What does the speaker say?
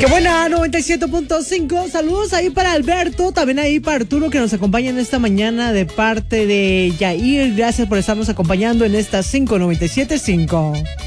Qué buena, 97.5. Saludos ahí para Alberto, también ahí para Arturo que nos acompaña en esta mañana de parte de Yair. Gracias por estarnos acompañando en esta 597.5.